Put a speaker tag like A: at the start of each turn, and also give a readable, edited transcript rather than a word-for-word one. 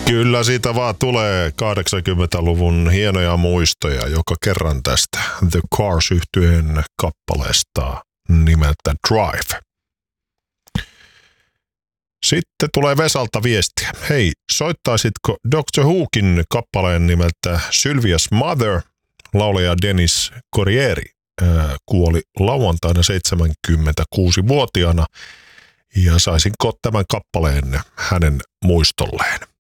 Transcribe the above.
A: Kyllä siitä vaan tulee 80-luvun hienoja muistoja joka kerran tästä The Cars-yhtyeen kappaleesta nimeltä Drive. Sitten tulee Vesalta viestiä. Hei, soittaisitko Dr. Whokin kappaleen nimeltä Sylvia's Mother? Laulaja Dennis Corrieri kuoli lauantaina 76-vuotiaana ja saisinko tämän kappaleen hänen muistolleen.